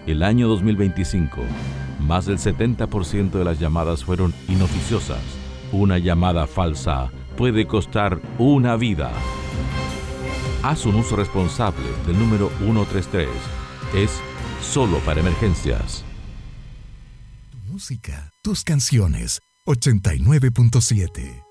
El año 2025, más del 70% de las llamadas fueron inoficiosas. Una llamada falsa puede costar una vida. Haz un uso responsable del número 133. Es solo para emergencias. Tu música, tus canciones. 89.7